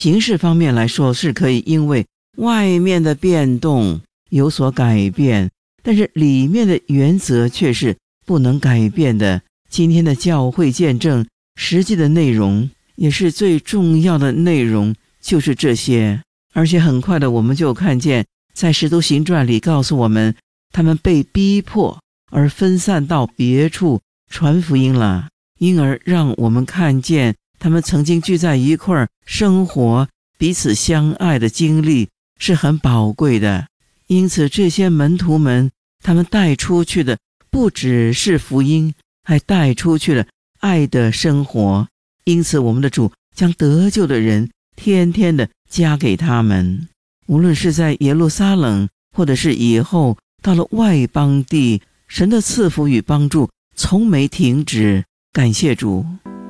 形式方面来说是可以因为外面的变动有所改变，但是里面的原则却是不能改变的。今天的教会见证实际的内容也是最重要的内容，就是这些。而且很快的我们就看见在使徒行传里告诉我们，他们被逼迫而分散到别处传福音了，因而让我们看见他们曾经聚在一块儿生活彼此相爱的经历是很宝贵的。因此这些门徒们他们带出去的不只是福音，还带出去了爱的生活。因此我们的主将得救的人天天的加给他们，无论是在耶路撒冷或者是以后到了外邦地，神的赐福与帮助从没停止。感谢主。